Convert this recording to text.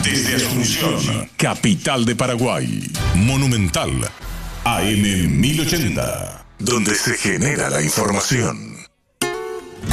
Desde Asunción, capital de Paraguay. Monumental AM 1080, donde se genera la información.